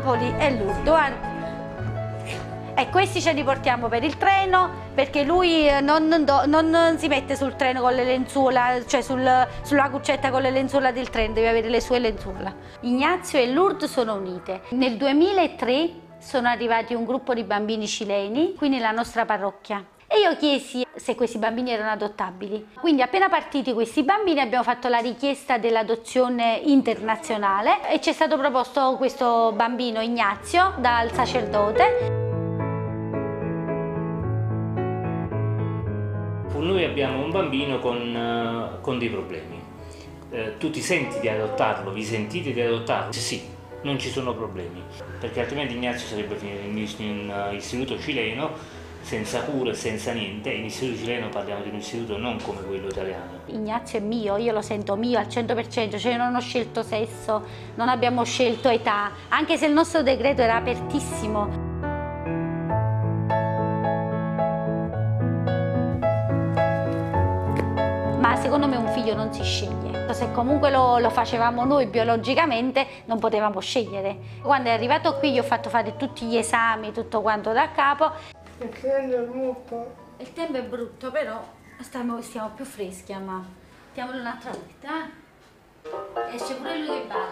Napoli e Lourdes. Guarda. E questi ce li portiamo per il treno, perché lui non si mette sul treno con le lenzuola, cioè sulla cuccetta con le lenzuola del treno, deve avere le sue lenzuola. Ignazio e Lourdes sono unite. Nel 2003 sono arrivati un gruppo di bambini cileni qui nella nostra parrocchia. E io chiesi se questi bambini erano adottabili. Quindi appena partiti questi bambini abbiamo fatto la richiesta dell'adozione internazionale e ci è stato proposto questo bambino Ignazio dal sacerdote. Noi abbiamo un bambino con dei problemi. Tu ti senti di adottarlo? Vi sentite di adottarlo? Sì, non ci sono problemi, perché altrimenti Ignazio sarebbe finito in istituto cileno, senza cure, senza niente. In istituto cileno parliamo di un istituto non come quello italiano. Ignazio è mio, io lo sento mio al 100%, cioè non ho scelto sesso, non abbiamo scelto età, anche se il nostro decreto era apertissimo. Ma secondo me un figlio non si sceglie. Se comunque lo facevamo noi biologicamente non potevamo scegliere. Quando è arrivato qui gli ho fatto fare tutti gli esami, tutto quanto da capo. Il tempo è brutto. Il tempo è brutto, però stiamo più freschi, ma mettiamolo un'altra volta. Esce pure lui che balla.